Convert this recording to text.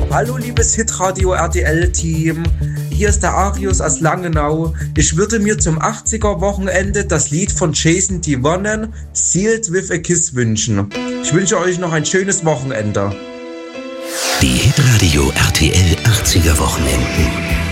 Hallo liebes Hitradio RTL-Team, hier ist der Arius aus Langenau. Ich würde mir zum 80er-Wochenende das Lied von Jason Devonen, Sealed with a Kiss, wünschen. Ich wünsche euch noch ein schönes Wochenende. Die Hitradio RTL 80er Wochenenden.